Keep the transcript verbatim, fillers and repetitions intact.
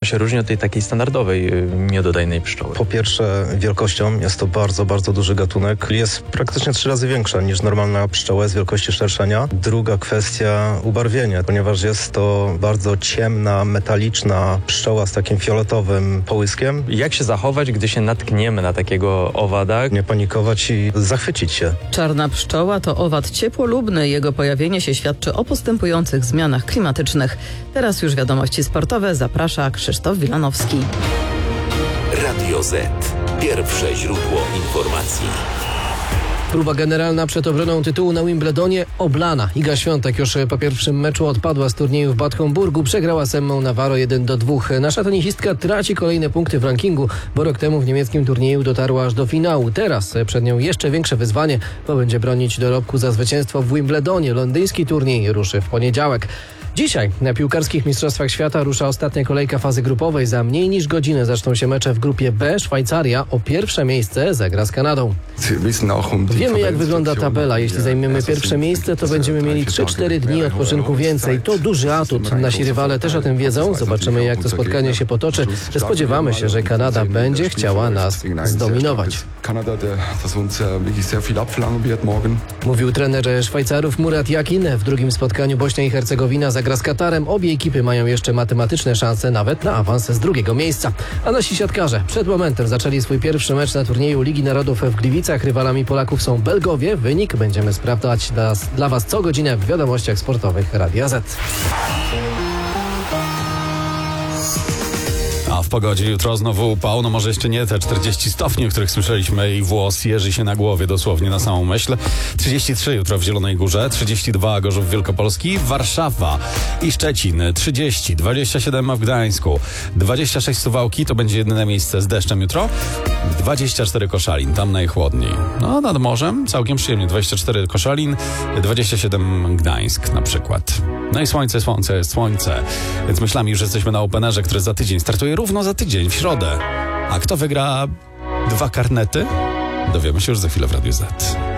się różni od tej takiej standardowej miododajnej pszczoły? Po pierwsze wielkością, jest to bardzo, bardzo duży gatunek. Jest praktycznie trzy razy większa niż normalna pszczoła z wielkości szerszenia. Druga kwestia ubarwienie, ponieważ jest to bardzo ciemna, metaliczna pszczoła z takim fioletowym połyskiem. Jak się zachować, gdy się natkniemy na takiego owada? Nie panikować i zachwycić się. Czarna pszczoła to owad ciepłolubny. Jego pojawienie się świadczy o postępujących zmianach klimatycznych. Teraz już wiadomości sportowe. Zaprasza Krzysztof Wilanowski. Radio Z. Pierwsze źródło informacji. Próba generalna przed obroną tytułu na Wimbledonie oblana. Iga Świątek już po pierwszym meczu odpadła z turnieju w Bad Homburgu. Przegrała z Emmą Navarro jeden do dwóch. Nasza tenisistka traci kolejne punkty w rankingu, bo rok temu w niemieckim turnieju dotarła aż do finału. Teraz przed nią jeszcze większe wyzwanie, bo będzie bronić dorobku za zwycięstwo w Wimbledonie. Londyński turniej ruszy w poniedziałek. Dzisiaj na piłkarskich Mistrzostwach Świata rusza ostatnia kolejka fazy grupowej. Za mniej niż godzinę zaczną się mecze w grupie B. Szwajcaria o pierwsze miejsce zagra z Kanadą. Wiemy, jak wygląda tabela. Jeśli zajmiemy pierwsze miejsce, to będziemy mieli trzy cztery dni odpoczynku więcej. To duży atut. Nasi rywale też o tym wiedzą. Zobaczymy, jak to spotkanie się potoczy. Spodziewamy się, że Kanada będzie chciała nas zdominować. Mówił trener Szwajcarów Murat Yakin. W drugim spotkaniu Bośnia i Hercegowina zagra z Katarem. Obie ekipy mają jeszcze matematyczne szanse nawet na awans z drugiego miejsca. A nasi siatkarze przed momentem zaczęli swój pierwszy mecz na turnieju Ligi Narodów w Gliwicach. Rywalami Polaków są Belgowie. Wynik będziemy sprawdzać dla, dla Was co godzinę w wiadomościach sportowych Radia Z. A w pogodzie jutro znowu upał, no może jeszcze nie te czterdzieści stopni, o których słyszeliśmy i włos jeży się na głowie dosłownie na samą myśl. trzydzieści trzy jutro w Zielonej Górze, trzydzieści dwa Gorzów Wielkopolski, Warszawa i Szczecin trzydzieści, dwadzieścia siedem w Gdańsku, dwadzieścia sześć Suwałki, to będzie jedyne miejsce z deszczem jutro, dwadzieścia cztery Koszalin, tam najchłodniej. No nad morzem całkiem przyjemnie, dwadzieścia cztery Koszalin, dwadzieścia siedem Gdańsk na przykład. No i słońce, słońce, słońce, więc myślami już jesteśmy na Openerze, który za tydzień startuje równo za tydzień, w środę. A kto wygra dwa karnety? Dowiemy się już za chwilę w Radiu Z.